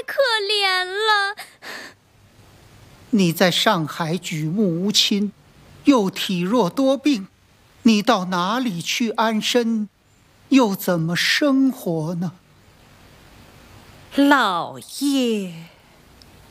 可怜了。 你在上海举目无亲，又体弱多病，你到哪里去安身，又怎么生活呢？ 老爷，